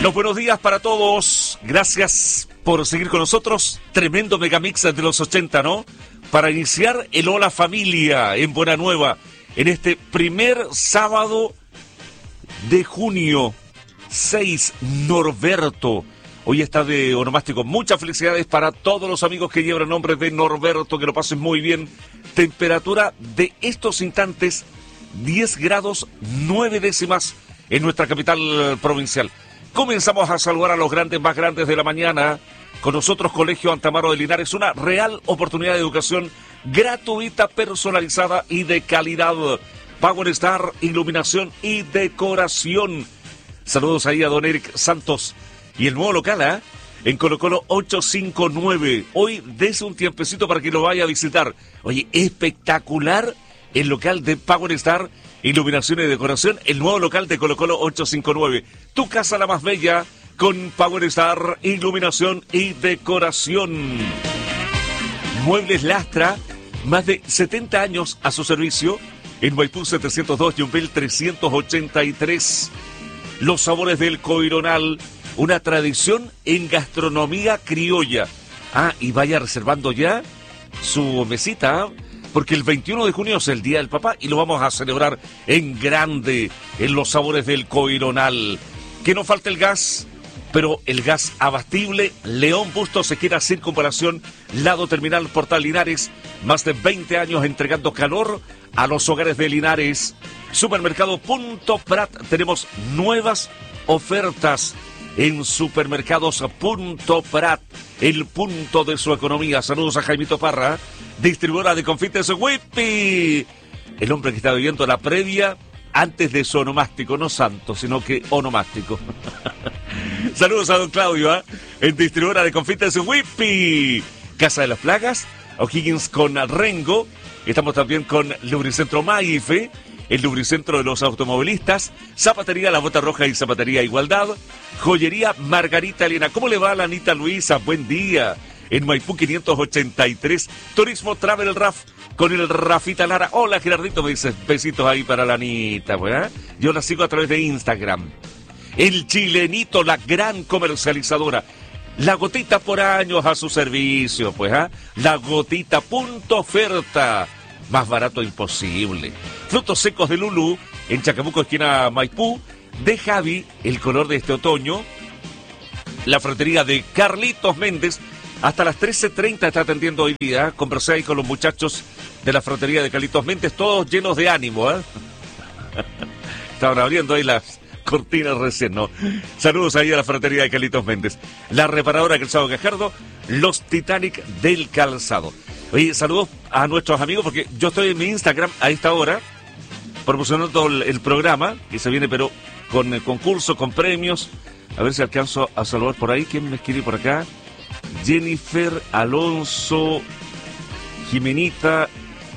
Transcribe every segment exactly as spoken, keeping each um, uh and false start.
Los buenos días para todos. Gracias por seguir con nosotros. Tremendo megamix de los ochenta, ¿no? Para iniciar el Hola Familia en Buena Nueva, en este primer sábado de junio. seis, Norberto. Hoy está de onomástico. Muchas felicidades para todos los amigos que llevan el nombre de Norberto. Que lo pasen muy bien. Temperatura de estos instantes, diez grados nueve décimas en nuestra capital provincial. Comenzamos a saludar a los grandes más grandes de la mañana. Con nosotros, Colegio Antamaro de Linares, una real oportunidad de educación gratuita, personalizada y de calidad. Power Star, iluminación y decoración. Saludos ahí a don Eric Santos. Y el nuevo local, ¿eh? En Colo Colo ochocientos cincuenta y nueve. Hoy dese un tiempecito para que lo vaya a visitar. Oye, espectacular el local de Power Star, iluminación y decoración. El nuevo local de Colo Colo ochocientos cincuenta y nueve. Tu casa la más bella con Power Star, iluminación y decoración. Muebles Lastra, más de setenta años a su servicio. En Maipú setecientos dos, Yumbel trescientos ochenta y tres. Los sabores del Coironal, una tradición en gastronomía criolla. Ah, y vaya reservando ya su mesita, porque el veintiuno de junio es el Día del Papá y lo vamos a celebrar en grande en los sabores del Coironal. Que no falte el gas, pero el gas abastible. León Bustos, Sequera, Circunvalación, lado terminal Portal Linares. Más de veinte años entregando calor a los hogares de Linares. Supermercado Punto Prat, tenemos nuevas ofertas en Supermercados Punto Prat, el punto de su economía. Saludos a Jaimito Parra, distribuidora de confites Whippy, el hombre que está viviendo la previa antes de su onomástico, no santo, sino que onomástico. Saludos a don Claudio, ¿eh? En distribuidora de confites Whippy, Casa de las Plagas, O'Higgins con Rengo. Estamos también con Lubricentro Maife, el lubricentro de los automovilistas, Zapatería La Bota Roja y Zapatería Igualdad, Joyería Margarita Elena. ¿Cómo le va a la Anita Luisa? Buen día. En Maipú quinientos ochenta y tres, Turismo Travel Raf con el Rafita Lara. Hola Gerardito, me dices, besitos ahí para la Anita, ¿verdad? Yo la sigo a través de Instagram. El Chilenito, la gran comercializadora. La Gotita por años a su servicio, pues, ¿ah? ¿eh? La Gotita, punto oferta. Más barato imposible. Frutos secos de Lulú, en Chacabuco, esquina Maipú. De Javi, el color de este otoño. La frutería de Carlitos Méndez. Hasta las trece treinta está atendiendo hoy día. Conversé ahí con los muchachos de la frutería de Carlitos Méndez, todos llenos de ánimo, ¿eh? Estaban abriendo ahí las cortinas recién, ¿no? Saludos ahí a la frutería de Carlitos Méndez. La reparadora Calzado Gajardo, los Titanic del Calzado. Oye, saludos a nuestros amigos, porque yo estoy en mi Instagram a esta hora, promocionando el, el programa, que se viene, pero con el concurso, con premios. A ver si alcanzo a saludar por ahí. ¿Quién me escribe por acá? Jennifer Alonso, Jimenita.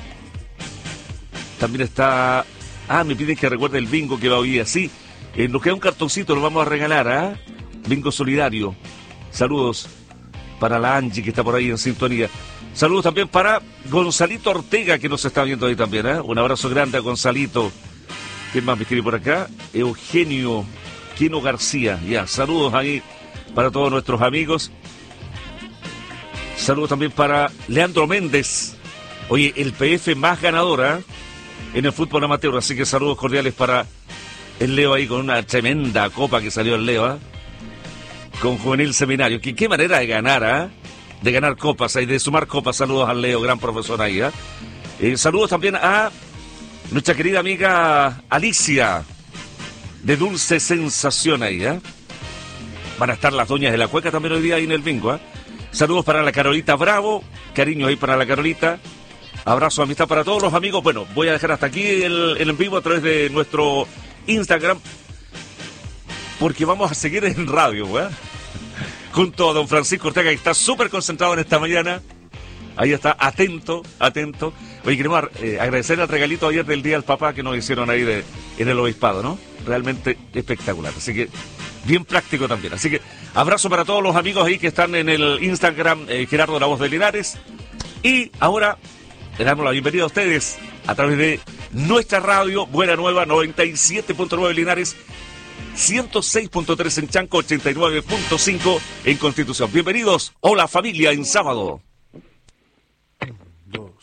También está... Ah, me piden que recuerde el bingo que va hoy día. Sí, eh, nos queda un cartoncito, lo vamos a regalar, ¿ah? ¿eh? Bingo solidario. Saludos para la Angie, que está por ahí en sintonía. Saludos también para Gonzalito Ortega, que nos está viendo ahí también, ¿eh? Un abrazo grande a Gonzalito. ¿Quién más me escribe por acá? Eugenio Quino García. Ya, saludos ahí para todos nuestros amigos. Saludos también para Leandro Méndez. Oye, el P F más ganadora, ¿eh? En el fútbol amateur. Así que saludos cordiales para el Leo ahí con una tremenda copa que salió el Leo, ¿eh? Con Juvenil Seminario. ¿Qué, qué manera de ganar, ¿eh? De ganar copas y de sumar copas. Saludos al Leo, gran profesor ahí, ¿eh? Eh, saludos también a nuestra querida amiga Alicia, de Dulce Sensación ahí, ¿eh? Van a estar las doñas de la cueca también hoy día ahí en el bingo, ¿eh? Saludos para la Carolita Bravo, cariño ahí para la Carolita. Abrazo, amistad para todos los amigos. Bueno, voy a dejar hasta aquí el, el en vivo a través de nuestro Instagram, porque vamos a seguir en radio, ¿eh? Junto a don Francisco Ortega, que está súper concentrado en esta mañana. Ahí está, atento, atento. Oye, queremos eh, agradecer el regalito ayer del Día del Papá que nos hicieron ahí de, en el Obispado, ¿no? Realmente espectacular. Así que, bien práctico también. Así que, abrazo para todos los amigos ahí que están en el Instagram, eh, Gerardo La Voz de Linares. Y ahora, le damos la bienvenida a ustedes a través de nuestra radio, Buena Nueva, noventa y siete punto nueve Linares. ciento seis punto tres en Chanco, ochenta y nueve punto cinco en Constitución. Bienvenidos, hola familia en sábado.